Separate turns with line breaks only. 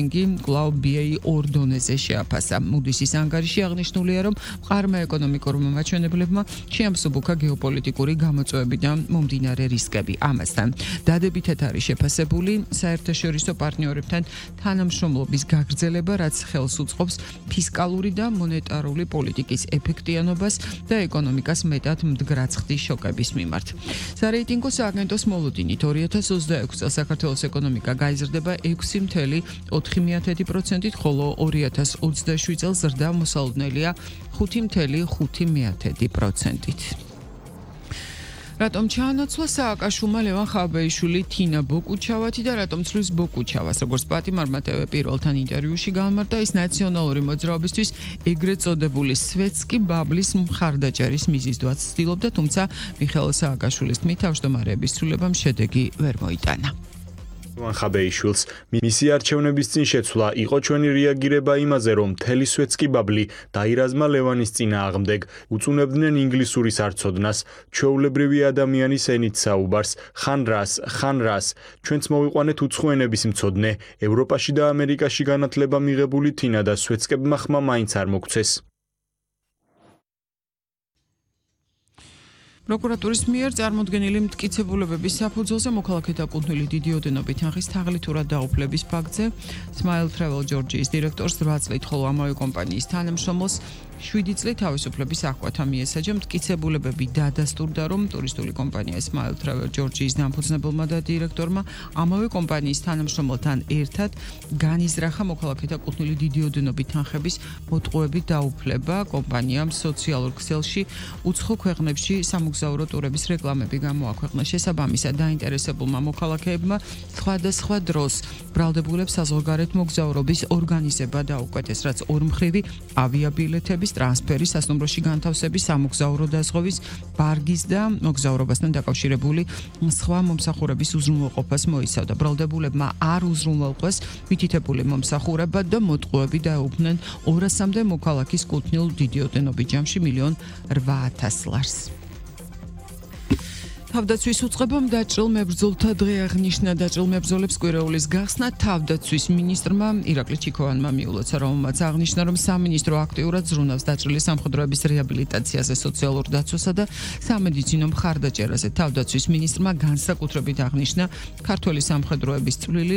რეიტინგი კვლავ BA2 დონეზე შეაფასა. Moody's-ის ანგარიში აღნიშნულია, რომ მყარმა ეკონომიკურმა მაჩვენებლებმა შეამსუბუქა გეოპოლიტიკური გამოწვევებიდან მომდინარე რისკები. ამასთან დადებითად არის შეფასებული საერთაშორისო პარტნიორებთან თანამშრომლობის გაგრძელება, რაც ხელს უწყობს ფისკალური და მონეტარული პოლიტიკის ეფექტიანობას და ეკონომიკას მეტად მდგრაცხდი შოკების მიმართ. სარეიტინგო სააგენტოს მოლოდინით 2026 წელს საქართველოს ეკონომიკა გაიზრდება 6.4%-ით, ხოლო 2027 წელს ზრდა მოსალოდნელია 5.5%-ით. რატომ ჩაანაცვლა სააკაშვილმა ლევან ხაბეიშვილი თინა ბოკუჩავათი და რატომ ცვლის ბოკუჩავას, როგორც პატიმარმა TV პირველთან ინტერვიუში გამართა, ის ნაციონალური მოძრაობისთვის ეგრეთ წოდებული სვეტსკი ბაბლის მხარდაჭერის მიზიდვაც ცდილობდა, თუმცა მიხეილ სააკაშვილის თქმით თავმჯდომარეების ცვლილებამ შედეგი ვერ მოიტანა.
ლევან ხაბეიშვილს მისი არჩევნების წინ შეცვლა იყო ჩვენი რეაგირება იმაზე, რომ მთელი სვეტსკი ბაბლი დაირაზმა ლევანის წინააღმდეგ, უწუნებდნენ ინგლისურის არცოდნას, ჩვეულებრივი ადამიანის ენით საუბარს, ხან რას, ჩვენც მოვიყვანეთ უცხო ენების მცოდნე, ევროპაში და ამერიკაში განათლება მიღებული თინა და სვეტსკებმა ხმა მაინც არ მოგცეს.
პროკურატურის მიერ წარმოდგენილი მტკიცებულებების საფუძველზე მოქალაქეთა კუთვნილი დიდი ოდენობით თანხის თაღლითურად დაუფლების ფაქტზე Smile Travel Georgia's დირექტორს 8 წლით, ხოლო ამავე კომპანიის თანამშრომელს 7 წლით თავისუფლების აღკვეთა მიესაჯა. მტკიცებულებები დადასტურდა, რომ ტურისტული კომპანია Smile Travel Georgia's დამფუძნებელმა და დირექტორმა ამავე კომპანიის თანამშრომელთან ერთად განიზრახა მოქალაქეთა კუთვნილი დიდი ოდენობით თანხების მოტყუებით დაუფლება. კომპანიამ სოციალურ ქსელში უცხო ქვეყნებში სამოგზაურო ტურების რეკლამები გამოაქვეყნა. შესაბამისად დაინტერესებულმა მოქალაქეებმა სხვადასხვა დროს ბრალდებულებს საზღვარგარეთ მოგზაურობის ორგანიზება დაუკვეთეს, რაც ორმხრივი ავიაბილეთების ტრანსფერის, სასტუმროში განთავსების, სამოგზაურო დაზღვევის, ბარგის და მოგზაურობასთან დაკავშირებული სხვა მომსახურების უზრუნველყოფას მოიცავდა. ბრალდებულებმა არ უზრუნველყვეს მითითებული მომსახურება და მოტყუები დაეუფლნენ 200-მდე მოქალაქის კუთვნილ დიდი ოდენობით ჯამში $1,800,000 ლარს. თავდაცვის უწყებამ დაჭრილ მებრძოლთა დღე აღნიშნა. დაჭრილ მებრძოლებს კვირეულის გახსნა თავდაცვის მინისტრმა ირაკლი ჩიქოვანმა მიულოცა, რომელმაც აღნიშნა, რომ სამინისტრო აქტიურად ზრუნავს დაჭრილი სამხედროების რეაბილიტაციაზე, სოციალურ დაცვასა და სამედიცინო მხარდაჭერაზე. თავდაცვის მინისტრმა განსაკუთრებით აღნიშნა ქართველი სამხედროების წვლილი